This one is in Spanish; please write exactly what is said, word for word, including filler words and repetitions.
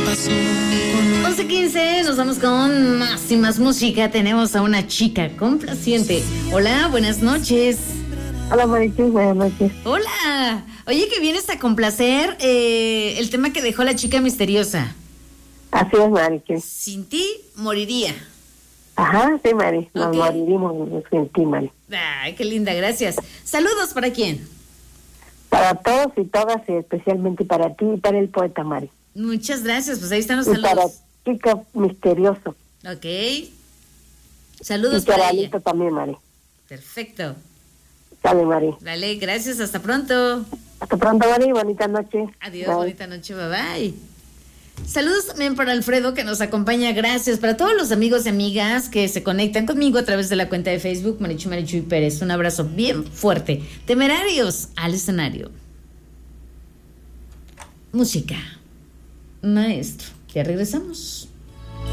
once quince, nos vamos con más y más música. Tenemos a una chica complaciente. Hola, buenas noches. Hola, Marichis, buenas noches. Hola. Oye, que vienes a complacer eh, el tema que dejó la chica misteriosa. Así es, Marichis. Sin ti, moriría. Ajá, sí, Mari. Nos Ok. moriríamos sin ti, Mari. Ay, qué linda, gracias. Saludos, ¿para quién? Para todos y todas, y especialmente para ti y para el poeta, Mari. Muchas gracias, pues ahí están los Y para saludos. Chica Misterioso. Ok. Saludos Y para para ella. Alito también, Mari. Perfecto. Sale, Mari. Vale, gracias, hasta pronto. Hasta pronto, Mari. Bonita noche. Adiós, Bye. bonita noche, bye bye. Saludos también para Alfredo, que nos acompaña, gracias. Para todos los amigos y amigas que se conectan conmigo a través de la cuenta de Facebook, Marichu Marichu y Pérez. Un abrazo bien fuerte. Temerarios al escenario. Música. Maestro. Ya regresamos.